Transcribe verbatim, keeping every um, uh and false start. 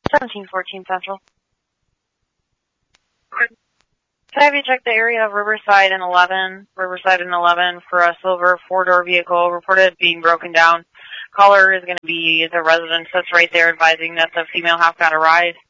seventeen fourteen Central. Can I have you check the area of Riverside and eleven, Riverside and eleven for a silver four-door vehicle reported being broken down. Caller is going to be the resident that's right there advising that the female half got a ride.